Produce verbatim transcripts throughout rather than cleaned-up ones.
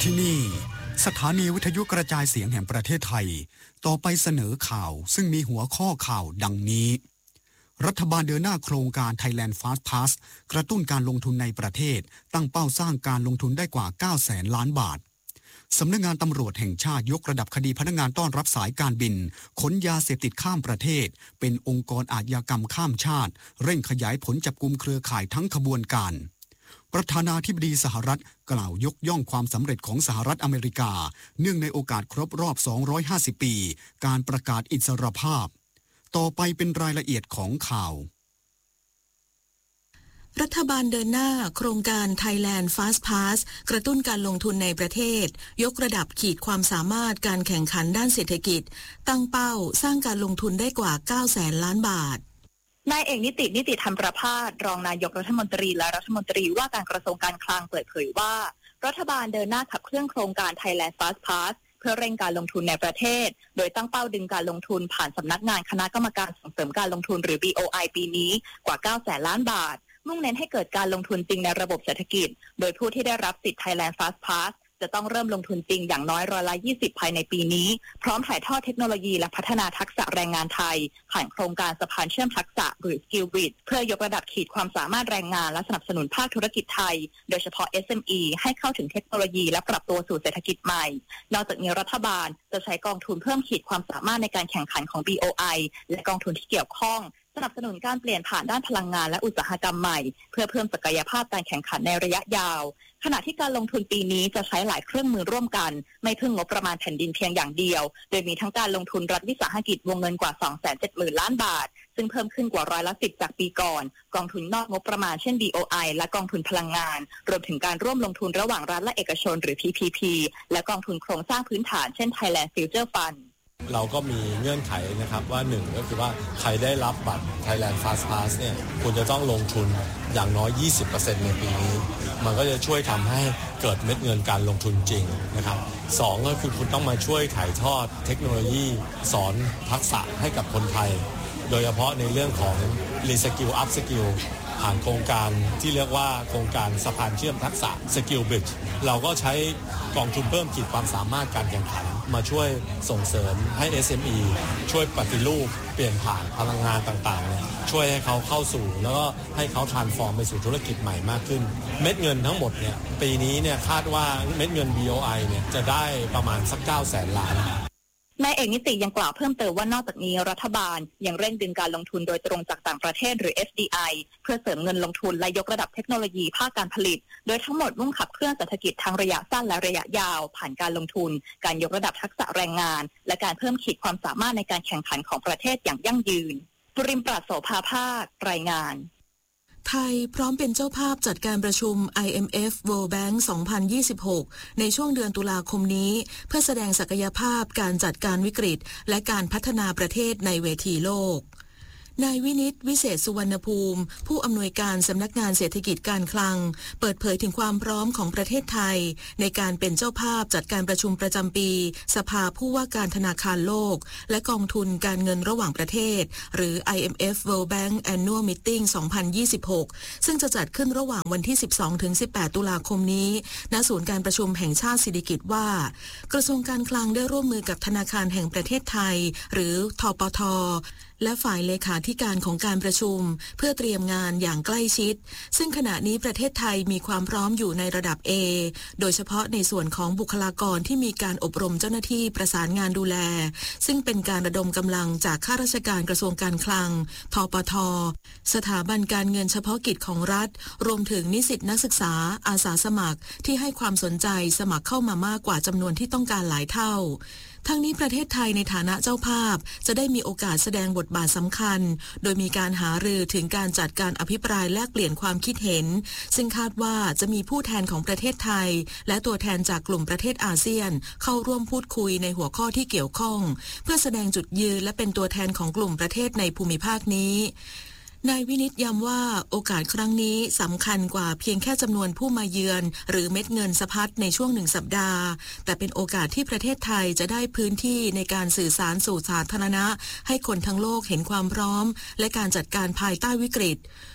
ที่นี่สถานีวิทยุกระจายเสียงแห่งประเทศไทยต่อไปเสนอข่าวซึ่งมีหัวข้อข่าวดังนี้รัฐบาลเดินหน้าโครงการ Thailand Fast Pass กระตุ้นการลงทุนในประเทศตั้งเป้าสร้างการลงทุนได้กว่าเก้าแสนล้านบาทสำนักงานตำรวจแห่งชาติยกระดับคดีพนักงานต้อนรับสายการบินขนยาเสพติดข้ามประเทศเป็นองค์กรอาชญากรรมข้ามชาติเร่งขยายผลจับกุมเครือข่ายทั้งขบวนการประธานาธิบดีสหรัฐกล่าวยกย่องความสำเร็จของสหรัฐอเมริกาเนื่องในโอกาสครบรอบสองร้อยห้าสิบปีการประกาศอิสรภาพต่อไปเป็นรายละเอียดของข่าวรัฐบาลเดินหน้าโครงการ Thailand Fast Pass กระตุ้นการลงทุนในประเทศยกระดับขีดความสามารถการแข่งขันด้านเศรษฐกิจตั้งเป้าสร้างการลงทุนได้กว่าเก้าแสนล้านบาทนายเอกนิตินิติธรรมประภาสรองนายกรัฐมนตรีและรัฐมนตรีว่าการกระทรวงการคลังเปิดเผยว่ารัฐบาลเดินหน้าขับเคลื่อนโครงการ Thailand Fast Pass เพื่อเร่งการลงทุนในประเทศโดยตั้งเป้าดึงการลงทุนผ่านสำนักงานคณะกรรมการส่งเสริมการลงทุนหรือ บี โอ ไอ ปีนี้กว่าเก้าแสนล้านบาทมุ่งเน้นให้เกิดการลงทุนจริงในระบบเศรษฐกิจโดยผู้ที่ได้รับสิทธิ์ Thailand Fast Pass จะต้องเริ่มลงทุนจริงอย่างน้อยร้อยละยี่สิบภายในปีนี้พร้อมถ่ายทอดเทคโนโลยีและพัฒนาทักษะแรงงานไทยผ่านโครงการสะพานเชื่อมทักษะหรือ Skill Bridge เพื่อยกระดับขีดความสามารถแรงงานและสนับสนุนภาคธุรกิจไทยโดยเฉพาะ เอส เอ็ม อี ให้เข้าถึงเทคโนโลยีและปรับตัวสู่เศรษฐกิจใหม่นอกจากนี้รัฐบาลจะใช้กองทุนเพิ่มขีดความสามารถในการแข่งขันของ บี โอ ไอ และกองทุนที่เกี่ยวข้องสนับสนุนการเปลี่ยนผ่านด้านพลังงานและอุตสาหกรรมใหม่เพื่อเพิ่มศักยภาพการแข่งขันในระยะยาวขณะที่การลงทุนปีนี้จะใช้หลายเครื่องมือร่วมกันไม่พึ่งงบประมาณแผ่นดินเพียงอย่างเดียวโดยมีทั้งการลงทุนรัฐวิสาหกิจวงเงินกว่า สองแสนเจ็ดหมื่นล้านบาทซึ่งเพิ่มขึ้นกว่าร้อยละสิบจากปีก่อนกองทุนนอกงบประมาณเช่น บี โอ ไอ และกองทุนพลังงานรวมถึงการร่วมลงทุนระหว่างรัฐและเอกชนหรือ พี พี พี และกองทุนโครงสร้างพื้นฐานเช่น Thailand Future Fund เราก็มีเงื่อนไขนะครับว่าหนึ่งก็คือว่าใครได้รับบัตร Thailand Fast Pass เนี่ยคุณจะต้องลงทุนอย่างน้อย ยี่สิบเปอร์เซ็นต์ ในปีนี้มันก็จะช่วยทำให้เกิดเม็ดเงินการลงทุนจริงนะครับสองก็คือคุณต้องมาช่วยถ่ายทอดเทคโนโลยีสอนทักษะให้กับคนไทยโดยเฉพาะในเรื่องของ Reskill Up Skill ผ่านโครงการที่เรียกว่าโครงการสะพานเชื่อมทักษะ Skill Bridge เราก็ใช้กองทุนเพิ่มขีดความสามารถการแข่งขันมาช่วยส่งเสริมให้ เอส เอ็ม อี ช่วยปฏิรูปเปลี่ยนผ่านพลังงานต่างๆเนี่ยช่วยให้เขาเข้าสู่แล้วก็ให้เขา transform ไปสู่ธุรกิจใหม่มากขึ้นเม็ดเงินทั้งหมดเนี่ยปีนี้เนี่ยคาดว่าเม็ดเงิน บี โอ ไอ เนี่ยจะได้ประมาณสักเก้าแสนล้านนายเอกนิติยังกล่าวเพิ่มเติมว่านอกจากนี้รัฐบาลยังเร่งดึงการลงทุนโดยตรงจากต่างประเทศหรือ เอฟ ดี ไอ เพื่อเสริมเงินลงทุนและยกระดับเทคโนโลยีภาคการผลิตโดยทั้งหมดมุ่งขับเคลื่อนเศรษฐกิจทั้งระยะสั้นและระยะยาวผ่านการลงทุนการยกระดับทักษะแรงงานและการเพิ่มขีดความสามารถในการแข่งขันของประเทศอย่างยั่งยืนปริมปราศโสภาภาครายงานไทยพร้อมเป็นเจ้าภาพจัดการประชุม ไอ เอ็ม เอฟ World Bank สองพันยี่สิบหกในช่วงเดือนตุลาคมนี้เพื่อแสดงศักยภาพการจัดการวิกฤตและการพัฒนาประเทศในเวทีโลกนายวินิตวิเศษสุวรรณภูมิผู้อำนวยการสำนักงานเศรษฐกิจการคลังเปิดเผยถึงความพร้อมของประเทศไทยในการเป็นเจ้าภาพจัดการประชุมประจำปีสภาผู้ว่าการธนาคารโลกและกองทุนการเงินระหว่างประเทศหรือ ไอ เอ็ม เอฟ World Bank Annual Meeting สองพันยี่สิบหกซึ่งจะจัดขึ้นระหว่างวันที่ สิบสองถึงสิบแปด ตุลาคมนี้ณศูนย์การประชุมแห่งชาติสิริกิติ์ว่ากระทรวงการคลังได้ร่วมมือกับธนาคารแห่งประเทศไทยหรือธปท.และฝ่ายเลขาธิการของการประชุมเพื่อเตรียมงานอย่างใกล้ชิดซึ่งขณะนี้ประเทศไทยมีความพร้อมอยู่ในระดับ A โดยเฉพาะในส่วนของบุคลากรที่มีการอบรมเจ้าหน้าที่ประสานงานดูแลซึ่งเป็นการระดมกำลังจากข้าราชการกระทรวงการคลังธปท.สถาบันการเงินเฉพาะกิจของรัฐรวมถึงนิสิตนักศึกษาอาสาสมัครที่ให้ความสนใจสมัครเข้ามามากกว่าจำนวนที่ต้องการหลายเท่าทั้งนี้ประเทศไทยในฐานะเจ้าภาพจะได้มีโอกาสแสดงบทบาทสำคัญโดยมีการหารือถึงการจัดการอภิปรายแลกเปลี่ยนความคิดเห็นซึ่งคาดว่าจะมีผู้แทนของประเทศไทยและตัวแทนจากกลุ่มประเทศอาเซียนเข้าร่วมพูดคุยในหัวข้อที่เกี่ยวข้องเพื่อแสดงจุดยืนและเป็นตัวแทนของกลุ่มประเทศในภูมิภาคนี้นายวินิตย้ำว่าโอกาสครั้งนี้สำคัญกว่าเพียงแค่จำนวนผู้มาเยือนหรือเม็ดเงินสะพัดในช่วงหนึ่งสัปดาห์แต่เป็นโอกาสที่ประเทศไทยจะได้พื้นที่ในการสื่อสารสู่สาธารณะให้คนทั้งโลกเห็นความพร้อมและการจัดการภายใต้วิกฤต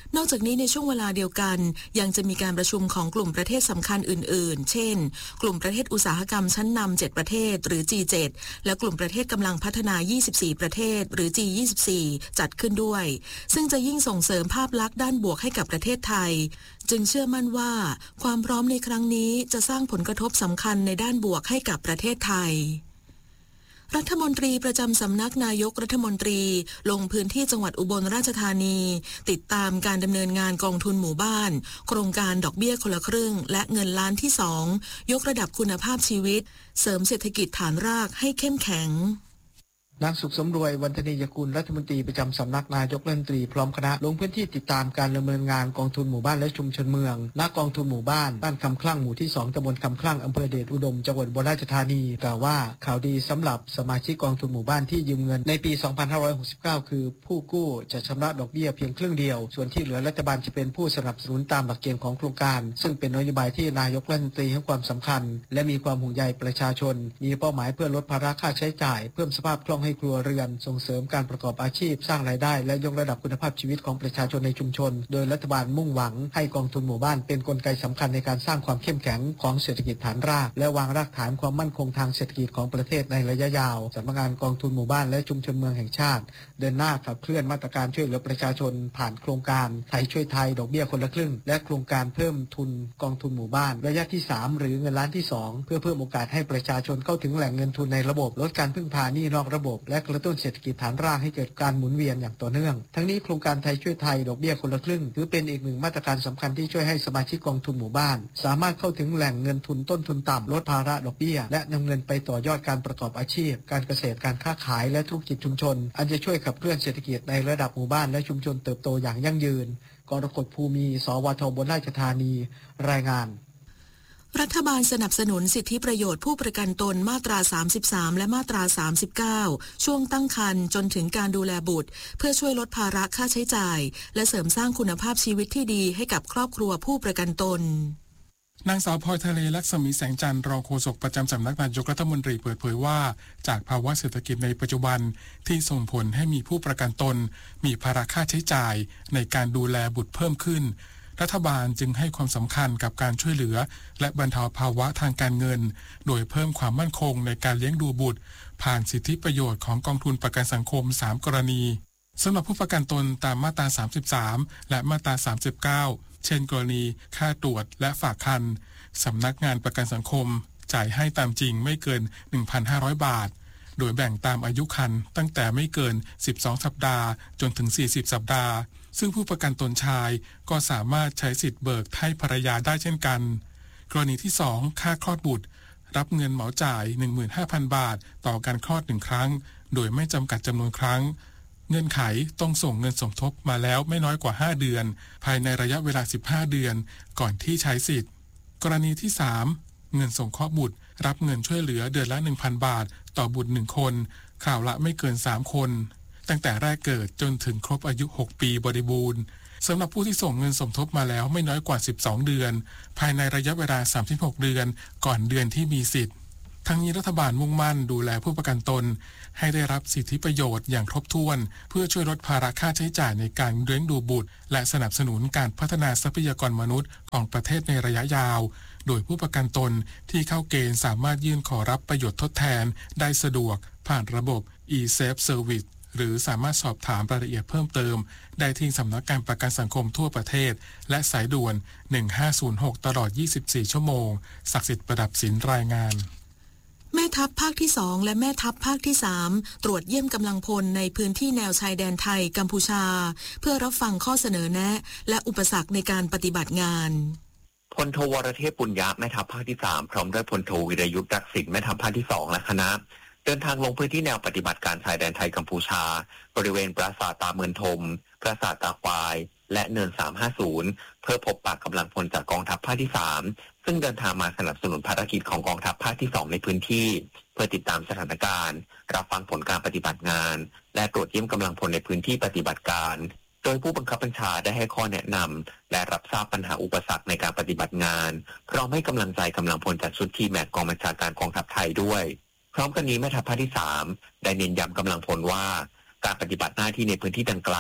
นอกจากนี้ในช่วงเวลาเดียวกันยังจะมีการประชุมของกลุ่มประเทศสำคัญอื่นๆเช่นกลุ่มประเทศอุตสาหกรรมชั้นนำเจ็ดประเทศหรือ จี เจ็ด และกลุ่มประเทศกำลังพัฒนายี่สิบสี่ประเทศหรือ จี ยี่สิบสี่ จัดขึ้นด้วยซึ่งจะยิ่งส่งเสริมภาพลักษณ์ด้านบวกให้กับประเทศไทยจึงเชื่อมั่นว่าความพร้อมในครั้งนี้จะสร้างผลกระทบสำคัญในด้านบวกให้กับประเทศไทยรัฐมนตรีประจำสำนักนายกรัฐมนตรีลงพื้นที่จังหวัดอุบลราชธานีติดตามการดำเนินงานกองทุนหมู่บ้านโครงการดอกเบี้ยคนละครึ่งและเงินล้านที่สองยกระดับคุณภาพชีวิตเสริมเศรษฐกิจฐานรากให้เข้มแข็งนางสุขสำรวยวันธนียกุลรัฐมนตรีประจำสำนักนายกรัฐมนตรีพร้อมคณะลงพื้นที่ติดตามการดำเนินงานกองทุนหมู่บ้านและชุมชนเมืองณกองทุนหมู่บ้านบ้านคำคลั่งหมู่ที่สองตำบลคำคลั่งอำเภอเดชอุดมจังหวัดอุบลราชธานีกล่าวว่าข่าวดีสำหรับสมาชิกกองทุนหมู่บ้านที่ยืมเงินในปีสองพันห้าร้อยหกสิบเก้าคือผู้กู้จะชำระดอกเบี้ยเพียงครึ่งเดียวส่วนที่เหลือรัฐบาลจะเป็นผู้สนับสนุนตามหลักเกณฑ์ของโครงการซึ่งเป็นนโยบายที่นายกรัฐมนตรีให้ความสำคัญและมีความห่วงใยประชาชนมีเป้าหมายเพื่อลดภาระค่าใช้จ่ายเพิ่มสภาพคล่องให้ครัวเรือนส่งเสริมการประกอบอาชีพสร้างรายได้และยกระดับคุณภาพชีวิตของประชาชนในชุมชนโดยรัฐบาลมุ่งหวังให้กองทุนหมู่บ้านเป็นกลไกสำคัญในการสร้างความเข้มแข็งของเศรษฐกิจฐานรากและวางรากฐานความมั่นคงทางเศรษฐกิจของประเทศในระยะยาวสำนักงานกองทุนหมู่บ้านและชุมชนเมืองแห่งชาติเดินหน้าขับเคลื่อนมาตรการช่วยเหลือประชาชนผ่านโครงการไทยช่วยไทยดอกเบี้ยคนละครึ่งและโครงการเพิ่มทุนกองทุนหมู่บ้านระยะที่สามหรือเงินล้านที่สองเพื่อเพิ่มโอกาสให้ประชาชนเข้าถึงแหล่งเงินทุนในระบบลดการพึ่งพาหนี้นอกระบบและกระตุ้นเศรษฐกิจฐานรากให้เกิดการหมุนเวียนอย่างต่อเนื่องทั้งนี้โครงการไทยช่วยไทยดอกเบี้ยคนละครึ่งถือเป็นอีกหนึ่งมาตรการสำคัญที่ช่วยให้สมาชิกกองทุนหมู่บ้านสามารถเข้าถึงแหล่งเงินทุนต้นทุนต่ำลดภาระดอกเบี้ยและนำเงินไปต่อยอดการประกอบอาชีพการเกษตรการค้าขายและธุรกิจชุมชนอันจะช่วยขับเคลื่อนเศรษฐกิจในระดับหมู่บ้านและชุมชนเติบโตอย่างยั่งยืนกรกฎภูมิสวท อุบลราชธานีรายงานรัฐบาลสนับสนุนสิทธิประโยชน์ผู้ประกันตนมาตราสามสิบสามและมาตราสามสิบเก้าช่วงตั้งครรภ์จนถึงการดูแลบุตรเพื่อช่วยลดภาระค่าใช้จ่ายและเสริมสร้างคุณภาพชีวิตที่ดีให้กับครอบครัวผู้ประกันตนนางสาวพลอยทะเลลักษมีแสงจันทร์รองโฆษกประจำสำนักนายกรัฐมนตรีเปิดเผยว่าจากภาวะเศรษฐกิจในปัจจุบันที่ส่งผลให้มีผู้ประกันตนมีภาระค่าใช้จ่ายในการดูแลบุตรเพิ่มขึ้นรัฐบาลจึงให้ความสำคัญกับการช่วยเหลือและบรรเทาภาวะทางการเงินโดยเพิ่มความมั่นคงในการเลี้ยงดูบุตรผ่านสิทธิประโยชน์ของกองทุนประกันสังคมสามกรณีสำหรับผู้ประกันตนตามมาตราสามสิบสามและมาตราสามสิบเก้าเช่นกรณีค่าตรวจและฝากครรภ์สำนักงานประกันสังคมจ่ายให้ตามจริงไม่เกิน หนึ่งพันห้าร้อย บาทโดยแบ่งตามอายุครรภ์ตั้งแต่ไม่เกินสิบสองสัปดาห์จนถึงสี่สิบสัปดาห์ซึ่งผู้ประกันตนชายก็สามารถใช้สิทธิ์เบิกให้ภรรยาได้เช่นกันกรณีที่สองค่าคลอดบุตรรับเงินเหมาจ่าย หนึ่งหมื่นห้าพัน บาทต่อการคลอดหนึ่งครั้งโดยไม่จำกัดจำนวนครั้งเงื่อนไขต้องส่งเงินสมทบมาแล้วไม่น้อยกว่าห้าเดือนภายในระยะเวลาสิบห้าเดือนก่อนที่ใช้สิทธิ์กรณีที่สามเงินสงเคราะห์บุตรรับเงินช่วยเหลือเดือนละ หนึ่งพัน บาทต่อบุตรหนึ่งคนข่าวละไม่เกินสามคนตั้งแต่แรกเกิดจนถึงครบอายุหกปีบริบูรณ์สำหรับผู้ที่ส่งเงินสมทบมาแล้วไม่น้อยกว่าสิบสองเดือนภายในระยะเวลาสามสิบหกเดือนก่อนเดือนที่มีสิทธิ์ทั้งนี้รัฐบาลมุ่งมั่นดูแลผู้ประกันตนให้ได้รับสิทธิประโยชน์อย่างครบถ้วนเพื่อช่วยลดภาระค่าใช้จ่ายในการเลี้ยงดูบุตรและสนับสนุนการพัฒนาทรัพยากรมนุษย์ของประเทศในระยะยาวโดยผู้ประกันตนที่เข้าเกณฑ์สามารถยื่นขอรับประโยชน์ทดแทนได้สะดวกผ่านระบบ e-Safe Service หรือสามารถสอบถามรายละเอียดเพิ่มเติมได้ที่สำนักงานประกันสังคมทั่วประเทศและสายด่วนหนึ่งห้าศูนย์หกตลอดยี่สิบสี่ชั่วโมงศักดิ์สิทธิ์ประดับศิลป์รายงานแม่ทัพภาคที่สองและแม่ทัพภาคที่สามตรวจเยี่ยมกำลังพลในพื้นที่แนวชายแดนไทยกัมพูชาเพื่อรับฟังข้อเสนอแนะและอุปสรรคในการปฏิบัติงานพลโทวรเทพปุญญะแม่ทัพภาคที่สามพร้อมด้วยพลโทวิรยุทธ์รักษิณแม่ทัพภาคที่สองและคณะเดินทางลงพื้นที่แนวปฏิบัติการชายแดนไทยกัมพูชาบริเวณปราสาทตาเมือนทมปราสาทตาควายและเนินสามห้าศูนย์เพื่อพบปะกำลังพลจากกองทัพภาคที่สามซึ่งเดินทางมาสนับสนุนภารกิจของกองทัพภาคที่สองในพื้นที่เพื่อติดตามสถานการณ์รับฟังผลการปฏิบัติงานและตรวจเยี่ยมกำลังพลในพื้นที่ปฏิบัติการโดยผู้บังคับบัญชาได้ให้ข้อแนะนำและรับทราบปัญหาอุปสรรคในการปฏิบัติงานพร้อมให้กำลังใจกำลังพลจากชุดทีแม็กกองบัญชาการกองทัพไทยด้วยพร้อมกันนี้แม่ทัพภาคที่สามได้เน้นย้ำกำลังพลว่าการปฏิบัติหน้าที่ในพื้นที่ดังกล่าว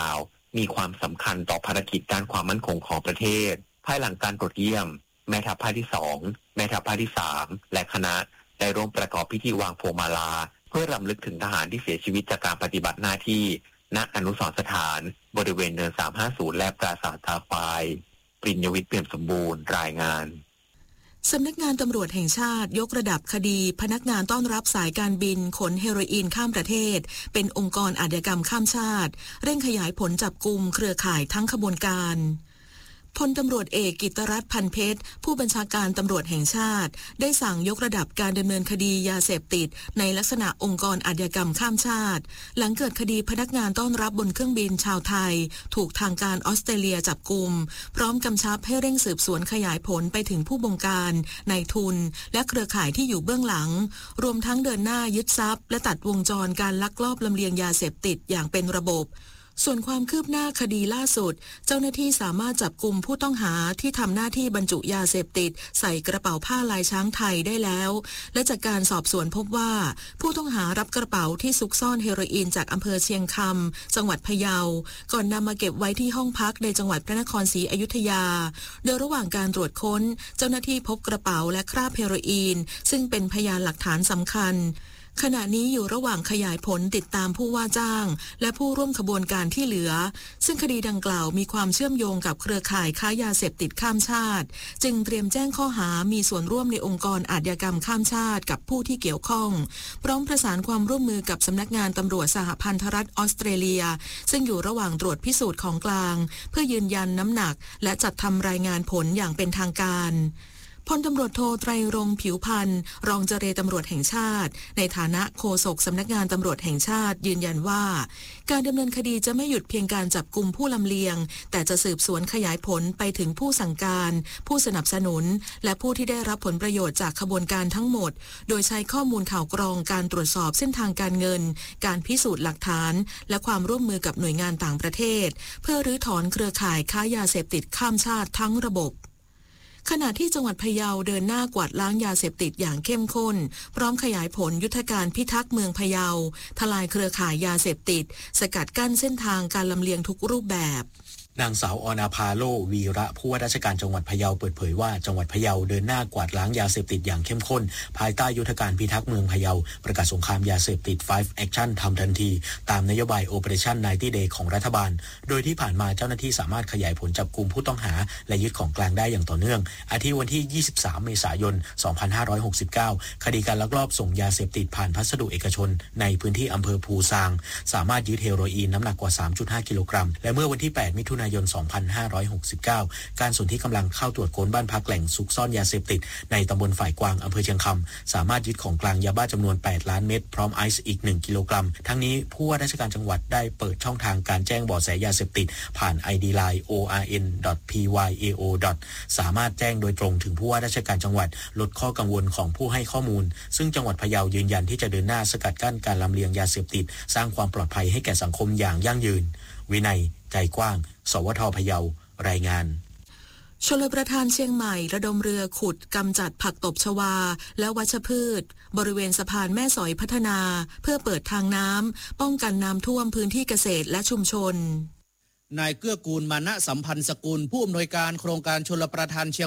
มีความสำคัญต่อภารกิจด้านความมั่นคงของประเทศภายหลังการตรวจเยี่ยมแม่ทัพภาคที่สองแม่ทัพภาคที่สามและคณะได้ร่วมประกอบพิธีวางพวงมาลาเพื่อรำลึกถึงทหารที่เสียชีวิตจากการปฏิบัติหน้าที่ณอนุสรณ์สถานบริเวณเนินสามห้าศูนย์และปราสาทตาควายปริญญวิทย์เปี่ยมสมบูรณ์รายงานสำนักงานตำรวจแห่งชาติยกระดับคดีพนักงานต้อนรับสายการบินขนเฮโรอีนข้ามประเทศเป็นองค์กรอาชญากรรมข้ามชาติเร่งขยายผลจับกุมเครือข่ายทั้งขบวนการพลตำรวจเอกกิตติรัตน์พันเพชรผู้บัญชาการตำรวจแห่งชาติได้สั่งยกระดับการดำเนินคดียาเสพติดในลักษณะองค์กรอาชญากรรมข้ามชาติหลังเกิดคดีพนักงานต้อนรับบนเครื่องบินชาวไทยถูกทางการออสเตรเลียจับกุมพร้อมกำชับให้เร่งสืบสวนขยายผลไปถึงผู้บงการนายทุนและเครือข่ายที่อยู่เบื้องหลังรวมทั้งเดินหน้ายึดทรัพย์และตัดวงจรการลักลอบลำเลียงยาเสพติดอย่างเป็นระบบส่วนความคืบหน้าคดีล่าสุดเจ้าหน้าที่สามารถจับกุมผู้ต้องหาที่ทำหน้าที่บรรจุยาเสพติดใส่กระเป๋าผ้าลายช้างไทยได้แล้วและจากการสอบสวนพบว่าผู้ต้องหารับกระเป๋าที่ซุกซ่อนเฮโรอีนจากอำเภอเชียงคำจังหวัดพะเยาก่อนนำมาเก็บไว้ที่ห้องพักในจังหวัดพระนครศรีอยุธยาโดยระหว่างการตรวจค้นเจ้าหน้าที่พบกระเป๋าและคราบเฮโรอีนซึ่งเป็นพยานหลักฐานสำคัญขณะนี้อยู่ระหว่างขยายผลติดตามผู้ว่าจ้างและผู้ร่วมขบวนการที่เหลือซึ่งคดีดังกล่าวมีความเชื่อมโยงกับเครือข่ายค้ายาเสพติดข้ามชาติจึงเตรียมแจ้งข้อหามีส่วนร่วมในองค์กรอาชญากรรมข้ามชาติกับผู้ที่เกี่ยวข้องพร้อมประสานความร่วมมือกับสำนักงานตำรวจสหพันธรัฐออสเตรเลียซึ่งอยู่ระหว่างตรวจพิสูจน์ของกลางเพื่อยืนยันน้ำหนักและจัดทำรายงานผลอย่างเป็นทางการพลตำรวจโทไตรรงค์ผิวพันธ์รองเจรตำรวจแห่งชาติในฐานะโฆษกสำนักงานตำรวจแห่งชาติยืนยันว่าการดำเนินคดีจะไม่หยุดเพียงการจับกุมผู้ลำเลียงแต่จะสืบสวนขยายผลไปถึงผู้สั่งการผู้สนับสนุนและผู้ที่ได้รับผลประโยชน์จากขบวนการทั้งหมดโดยใช้ข้อมูลข่าวกรองการตรวจสอบเส้นทางการเงินการพิสูจน์หลักฐานและความร่วมมือกับหน่วยงานต่างประเทศเพื่อรื้อถอนเครือข่ายค้ายาเสพติดข้ามชาติทั้งระบบขณะที่จังหวัดพะเยาเดินหน้ากวาดล้างยาเสพติดอย่างเข้มข้นพร้อมขยายผลยุทธการพิทักษ์เมืองพะเยาทลายเครือข่ายยาเสพติดสกัดกั้นเส้นทางการลำเลียงทุกรูปแบบนางสาวอนาภาโลวีระผู้ว่าราชการจังหวัดพะเยาเปิดเผยว่าจังหวัดพะเยาเดินหน้ากวาดล้างยาเสพติดอย่างเข้มข้นภายใต้ยุทธการพิทักษ์เมืองพะเยาประกาศสงครามยาเสพติดไฟว์ Action ทำทันทีตามนโยบาย Operation ไนน์ตี้ Day ของรัฐบาลโดยที่ผ่านมาเจ้าหน้าที่สามารถขยายผลจับกุมผู้ต้องหาและยึดของกลางได้อย่างต่อเนื่องอาทิวันที่ยี่สิบสามเมษายนสองพันห้าร้อยหกสิบเก้าคดีการลักลอบส่งยาเสพติดผ่านพัสดุเอกชนในพื้นที่อำเภอภูซางสามารถยึดเฮโรอีนน้ำหนักกว่า สามจุดห้า กิโลกรัมและเมื่อวันที่แปดมิถุนายนสองพันห้าร้อยหกสิบเก้าการสนที่กำลังเข้าตรวจค้นบ้านพักแหล่งซุกซ่อนยาเสพติดในตำบลฝ่ายกวางอำเภอเชียงคำสามารถยึดของกลางยาบ้าจำนวนแปดล้านเม็ดพร้อมไอซ์อีกหนึ่งกิโลกรัมทั้งนี้ผู้ว่าราชการจังหวัดได้เปิดช่องทางการแจ้งเบาะแสยาเสพติดผ่าน ไอ ดี ไลน์ โอ อาร์ เอ็น ดอท พี วาย เอ โอ สามารถแจ้งโดยตรงถึงผู้ว่าราชการจังหวัดลดข้อกังวลของผู้ให้ข้อมูลซึ่งจังหวัดพะเยายืนยันที่จะเดินหน้าสกัดกั้นการลำเลียงยาเสพติดสร้างความปลอดภัยให้แก่สังคมอย่างยั่งยืนวินัยใจกว้างสวท.พะเยารายงานชลประทานเชียงใหม่ระดมเรือขุดกำจัดผักตบชวาและวัชพืชบริเวณสะพานแม่สอยพัฒนาเพื่อเปิดทางน้ำป้องกันน้ำท่วมพื้นที่เกษตรและชุมชนนายเกื้อกูลมานะสัมพันธ์สกุลผู้อำนวยการโครงการชลประทานเชียง